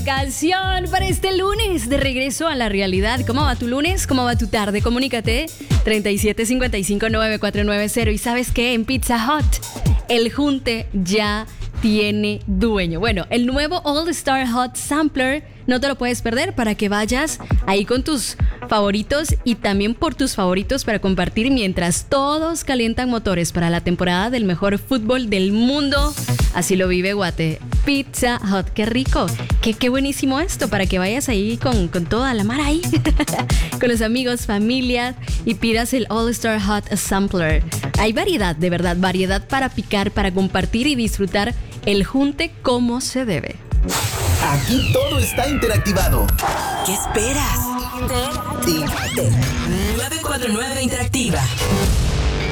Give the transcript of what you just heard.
canción para este lunes de regreso a la realidad. ¿Cómo va tu lunes? ¿Cómo va tu tarde? Comunícate 37559490. Y ¿sabes qué? En Pizza Hut el junte ya tiene dueño. Bueno, el nuevo All Star Hot Sampler no te lo puedes perder para que vayas ahí con tus favoritos y también por tus favoritos para compartir mientras todos calientan motores para la temporada del mejor fútbol del mundo. Así lo vive Guate. Pizza Hut, qué rico, qué buenísimo esto para que vayas ahí con toda la mar ahí, con los amigos, familia y pidas el All Star Hot Sampler. Hay variedad, de verdad, variedad para picar, para compartir y disfrutar el junte como se debe. Aquí todo está interactivado. ¿Qué esperas? Interactiva. 949 Interactiva.